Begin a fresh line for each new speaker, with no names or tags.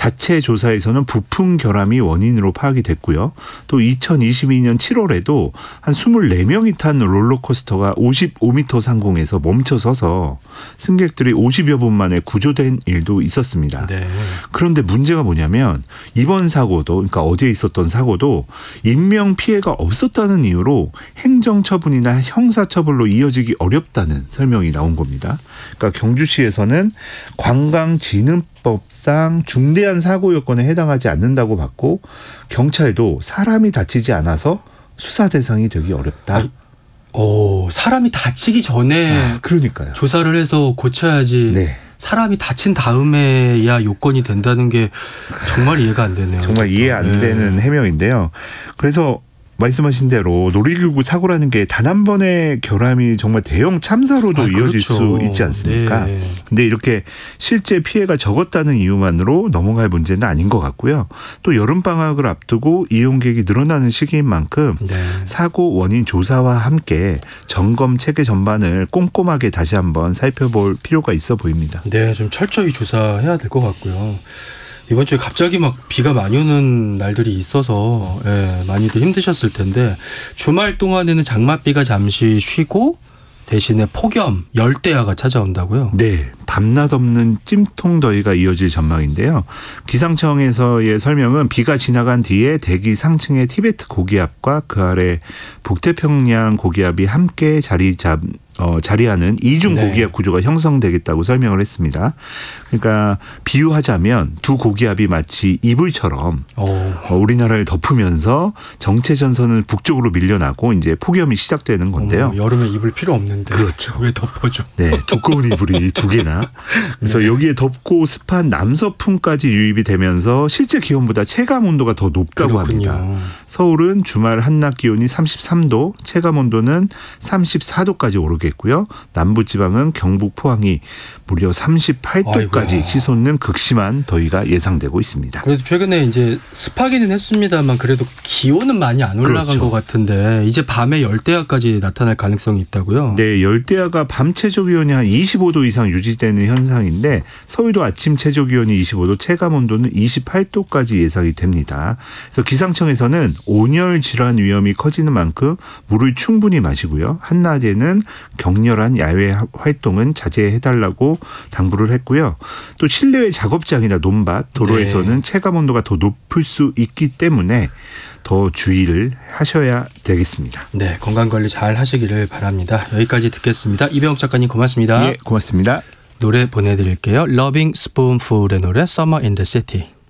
자체 조사에서는 부품 결함이 원인으로 파악이 됐고요. 또 2022년 7월에도 한 24명이 탄 롤러코스터가 55m 상공에서 멈춰서서 승객들이 50여 분 만에 구조된 일도 있었습니다.
네.
그런데 문제가 뭐냐면 이번 사고도, 그러니까 어제 있었던 사고도 인명 피해가 없었다는 이유로 행정처분이나 형사처벌로 이어지기 어렵다는 설명이 나온 겁니다. 그러니까 경주시에서는 관광진흥법상 중대한 사고 요건에 해당하지 않는다고 봤고, 경찰도 사람이 다치지 않아서 수사 대상이 되기 어렵다.
사람이 다치기 전에
그러니까요.
조사를 해서 고쳐야지.
네.
사람이 다친 다음에야 요건이 된다는 게 정말 이해가 안 되네요.
정말 이해 안 되는 해명인데요. 그래서 말씀하신 대로 놀이기구 사고라는 게 단 한 번의 결함이 정말 대형 참사로도 이어질
그렇죠.
수 있지 않습니까?
네.
근데 이렇게 실제 피해가 적었다는 이유만으로 넘어갈 문제는 아닌 것 같고요. 또 여름방학을 앞두고 이용객이 늘어나는 시기인 만큼 사고 원인 조사와 함께 점검 체계 전반을 꼼꼼하게 다시 한번 살펴볼 필요가 있어 보입니다.
네, 좀 철저히 조사해야 될 것 같고요. 이번 주에 갑자기 막 비가 많이 오는 날들이 있어서 많이들 힘드셨을 텐데, 주말 동안에는 장맛비가 잠시 쉬고 대신에 폭염, 열대야가 찾아온다고요?
네. 밤낮 없는 찜통더위가 이어질 전망인데요. 기상청에서의 설명은 비가 지나간 뒤에 대기 상층의 티베트 고기압과 그 아래 북태평양 고기압이 함께 자리하는 이중 고기압 구조가 형성되겠다고 설명을 했습니다. 그러니까 비유하자면 두 고기압이 마치 이불처럼 우리나라를 덮으면서 정체 전선은 북쪽으로 밀려나고 이제 폭염이 시작되는 건데요.
여름에 입을 필요 없는데.
그렇죠.
왜 덮어줘?
네, 두꺼운 이불이 두 개나. 그래서 여기에 덥고 습한 남서풍까지 유입이 되면서 실제 기온보다 체감 온도가 더 높다고 합니다. 서울은 주말 한낮 기온이 33도, 체감 온도는 34도까지 오르겠고요. 남부지방은 경북, 포항이 무려 38도까지 치솟는 극심한 더위가 예상되고 있습니다.
그래도 최근에 이제 습하기는 했습니다만 그래도 기온은 많이 안 올라간 것 같은데 이제 밤에 열대야까지 나타날 가능성이 있다고요?
네, 열대야가 밤 최저 기온이 한 25도 이상 유지되는 현상인데 서울도 아침 최저 기온이 25도, 체감 온도는 28도까지 예상이 됩니다. 그래서 기상청에서는 온열 질환 위험이 커지는 만큼 물을 충분히 마시고요. 한낮에는 격렬한 야외 활동은 자제해달라고 당부를 했고요. 또 실내외 작업장이나 논밭, 도로에서는 체감 온도가 더 높을 수 있기 때문에 더 주의를 하셔야 되겠습니다.
네, 건강관리 잘 하시기를 바랍니다. 여기까지 듣겠습니다. 이병욱 작가님 고맙습니다.
예, 고맙습니다.
노래 보내드릴게요. Loving Spoonful의 노래 Summer in the City.